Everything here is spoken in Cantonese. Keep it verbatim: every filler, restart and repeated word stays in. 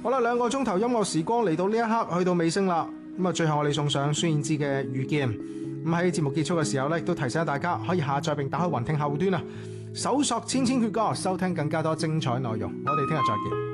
好啦，兩個鐘頭音樂時光嚟到呢一刻，去到尾聲啦。咁啊，最後我哋送上孫燕姿嘅《遇見》。咁喺節目結束嘅時候呢，亦都提醒大家可以下載並打開雲聽後端啊，搜索千千闕歌，收聽更加多精彩內容。我哋聽日再見。